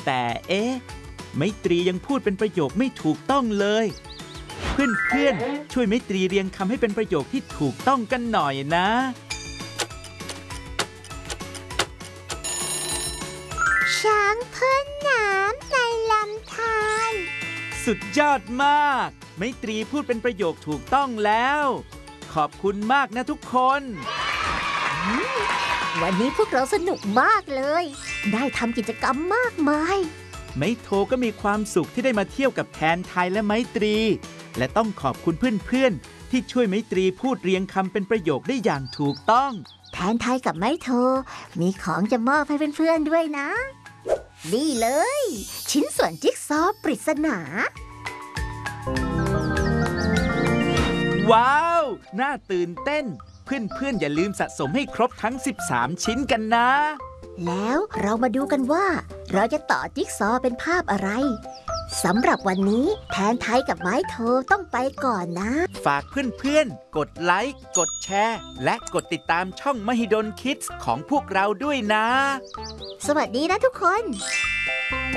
แต่ไมตรียังพูดเป็นประโยคไม่ถูกต้องเลยเพื่อนช่วยไมตรีเรียงคำให้เป็นประโยคที่ถูกต้องกันหน่อยนะช้างพ่นน้ำในลำธารสุดยอดมากไมตรีพูดเป็นประโยคถูกต้องแล้วขอบคุณมากนะทุกคนวันนี้พวกเราสนุกมากเลยได้ทำกิจกรรมมากมายไมโทก็มีความสุขที่ได้มาเที่ยวกับแทนไทยและไมตรีและต้องขอบคุณเพื่อนๆที่ช่วยไมตรีพูดเรียงคำเป็นประโยคได้อย่างถูกต้องแทนไทยกับไมโทมีของจะมอบให้เพื่อนๆด้วยนะนี่เลยชิ้นส่วนจิ๊กซอว์ปริศนาว้าวน่าตื่นเต้นเพื่อนๆอย่าลืมสะสมให้ครบทั้ง13ชิ้นกันนะแล้วเรามาดูกันว่าเราจะต่อจิ๊กซอว์เป็นภาพอะไรสำหรับวันนี้แทนไทยกับไมโทต้องไปก่อนนะฝากเพื่อนๆกดไลค์กดแชร์และกดติดตามช่องมหิดลคิดส์ของพวกเราด้วยนะสวัสดีนะทุกคน